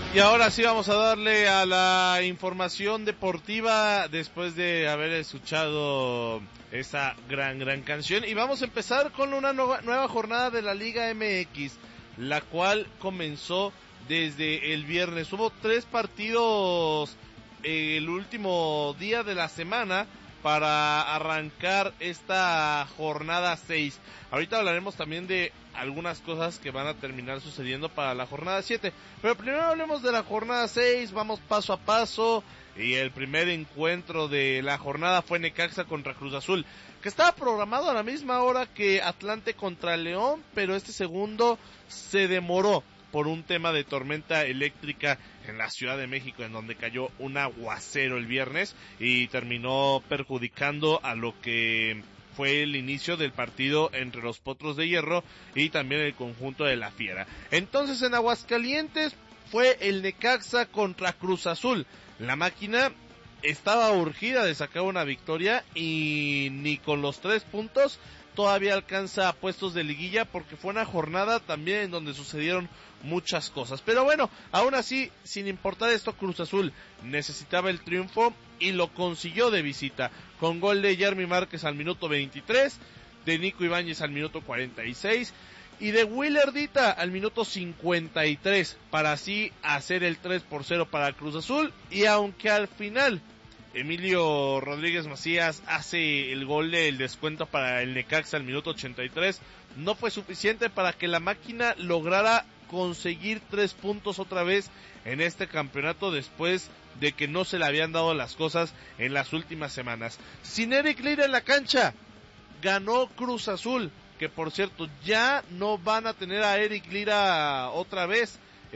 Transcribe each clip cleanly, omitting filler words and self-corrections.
Y ahora sí vamos a darle a la información deportiva después de haber escuchado esa gran canción. Y vamos a empezar con una nueva jornada de la Liga MX, la cual comenzó desde el viernes. Hubo 3 partidos el último día de la semana para arrancar esta jornada 6. Ahorita hablaremos también de algunas cosas que van a terminar sucediendo para la jornada 7, pero primero hablemos de la jornada 6, vamos paso a paso, y el primer encuentro de la jornada fue Necaxa contra Cruz Azul, que estaba programado a la misma hora que Atlante contra León, pero este segundo se demoró por un tema de tormenta eléctrica en la Ciudad de México, en donde cayó un aguacero el viernes y terminó perjudicando a lo que fue el inicio del partido entre los Potros de Hierro y también el conjunto de la Fiera. Entonces en Aguascalientes fue el Necaxa contra Cruz Azul. La máquina estaba urgida de sacar una victoria y ni con los 3 puntos todavía alcanza a puestos de liguilla, porque fue una jornada también en donde sucedieron muchas cosas. Pero bueno, aún así, sin importar esto, Cruz Azul necesitaba el triunfo y lo consiguió de visita, con gol de Yermi Márquez al minuto 23, de Nico Ibáñez al minuto 46 y de Willer Dita al minuto 53, para así hacer el 3-0 para Cruz Azul. Y aunque al final Emilio Rodríguez Macías hace el gol del descuento para el Necaxa al minuto 83, no fue suficiente para que la máquina lograra conseguir 3 puntos otra vez en este campeonato, después de que no se le habían dado las cosas en las últimas semanas. Sin Eric Lira en la cancha, ganó Cruz Azul, que por cierto ya no van a tener a Eric Lira otra vez,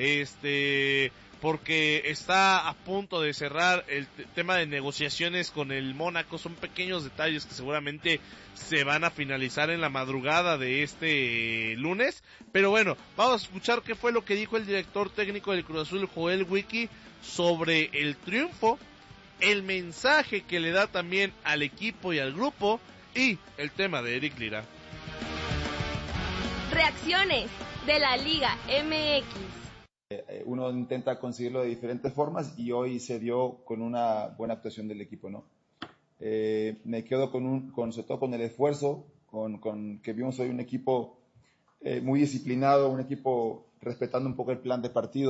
porque está a punto de cerrar el tema de negociaciones con el Mónaco. Son pequeños detalles que seguramente se van a finalizar en la madrugada de este lunes, pero bueno, vamos a escuchar qué fue lo que dijo el director técnico del Cruz Azul, Joel Wiki, sobre el triunfo, el mensaje que le da también al equipo y al grupo, y el tema de Eric Lira. Reacciones de la Liga MX. Uno intenta conseguirlo de diferentes formas y hoy se dio con una buena actuación del equipo, ¿no? Me quedo sobre todo con el esfuerzo, con que vimos hoy un equipo muy disciplinado, un equipo respetando un poco el plan de partido.